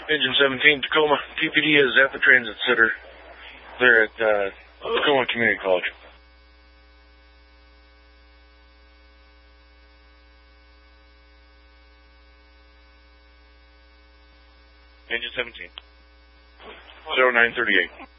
Engine 17, Tacoma. TPD is at the transit center there at Tacoma Community College. Engine 17. 0938.